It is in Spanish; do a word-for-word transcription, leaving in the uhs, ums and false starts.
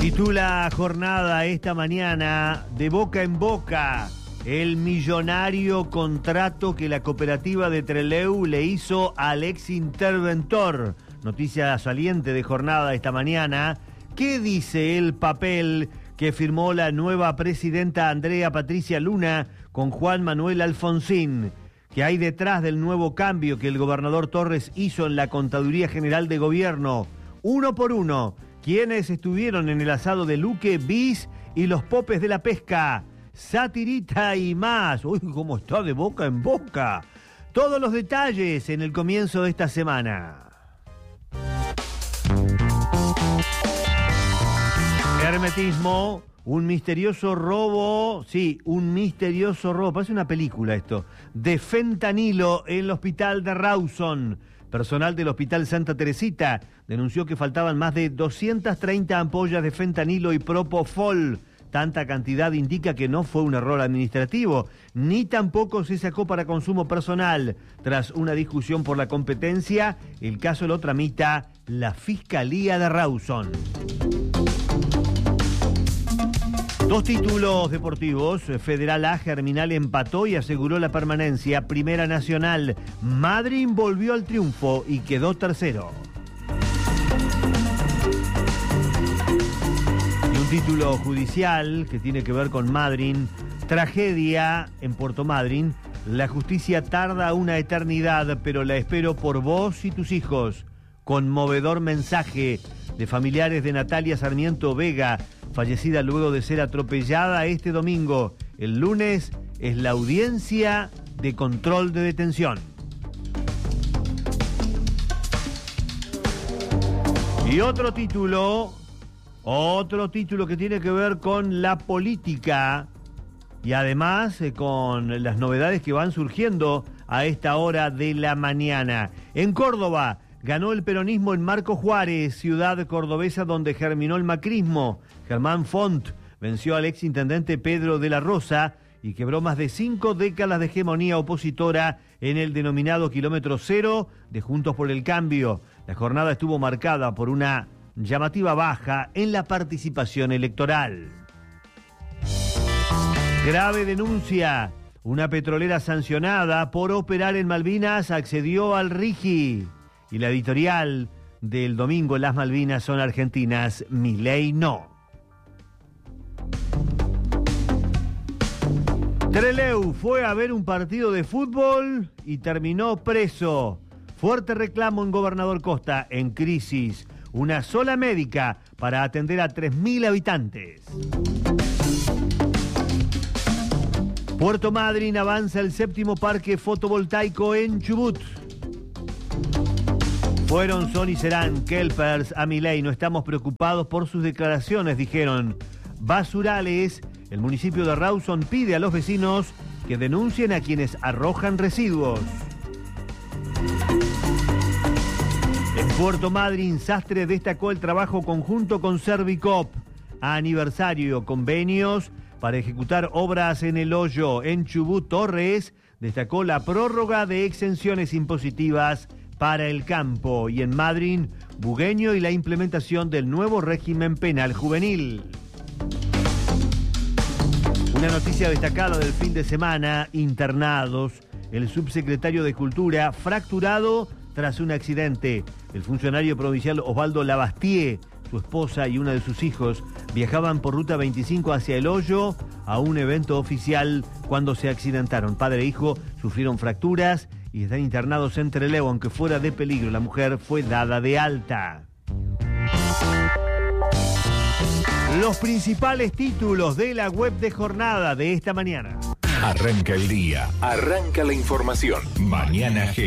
Titula Jornada esta mañana, de boca en boca, el millonario contrato que la cooperativa de Trelew le hizo al ex interventor. Noticia saliente de Jornada esta mañana. ¿Qué dice el papel que firmó la nueva presidenta Andrea Patricia Luna con Juan Manuel Alfonsín? ¿Qué hay detrás del nuevo cambio que el gobernador Torres hizo en la Contaduría General de Gobierno? Uno por uno, ¿quiénes estuvieron en el asado de Luque, Bis y los popes de la pesca? Satirita y más. Uy, cómo está de boca en boca. Todos los detalles en el comienzo de esta semana. Hermetismo, un misterioso robo, sí, un misterioso robo, parece una película esto, de fentanilo en el hospital de Rawson. Personal del Hospital Santa Teresita denunció que faltaban más de doscientas treinta ampollas de fentanilo y propofol. Tanta cantidad indica que no fue un error administrativo, ni tampoco se sacó para consumo personal. Tras una discusión por la competencia, el caso lo tramita la Fiscalía de Rawson. Dos títulos deportivos. Federal A, Germinal empató y aseguró la permanencia. Primera Nacional, Madryn volvió al triunfo y quedó tercero. Y un título judicial que tiene que ver con Madryn. Tragedia en Puerto Madryn. La justicia tarda una eternidad, pero la espero por vos y tus hijos. Conmovedor mensaje de familiares de Natalia Sarmiento Vega, fallecida luego de ser atropellada este domingo. El lunes es la audiencia de control de detención. Y otro título, otro título que tiene que ver con la política y además eh, con las novedades que van surgiendo a esta hora de la mañana. En Córdoba ganó el peronismo en Marcos Juárez, ciudad cordobesa donde germinó el macrismo. Germán Font venció al exintendente Pedro de la Rosa y quebró más de cinco décadas de hegemonía opositora en el denominado kilómetro cero de Juntos por el Cambio. La jornada estuvo marcada por una llamativa baja en la participación electoral. Grave denuncia. Una petrolera sancionada por operar en Malvinas accedió al RIGI. Y la editorial del domingo, Las Malvinas son argentinas, Milei no. Trelew fue a ver un partido de fútbol y terminó preso. Fuerte reclamo en Gobernador Costa, en crisis. Una sola médica para atender a tres mil habitantes. Puerto Madryn avanza el séptimo parque fotovoltaico en Chubut. Fueron, son y serán Kelpers a Milei. No estamos preocupados por sus declaraciones, dijeron. Basurales, el municipio de Rawson pide a los vecinos que denuncien a quienes arrojan residuos. En Puerto Madryn, Sastre destacó el trabajo conjunto con Servicop. Aniversario, convenios para ejecutar obras en el hoyo. En Chubut, Torres destacó la prórroga de exenciones impositivas para el campo. Y en Madryn, Bugueño y la implementación del nuevo régimen penal juvenil. Una noticia destacada del fin de semana, internados. El subsecretario de Cultura fracturado tras un accidente. El funcionario provincial Osvaldo Labastie, su esposa y uno de sus hijos viajaban por ruta veinticinco hacia el hoyo a un evento oficial cuando se accidentaron. Padre e hijo sufrieron fracturas y están internados en Trelew, aunque fuera de peligro. La mujer fue dada de alta. Los principales títulos de la web de Jornada de esta mañana. Arranca el día, arranca la información. Mañana G.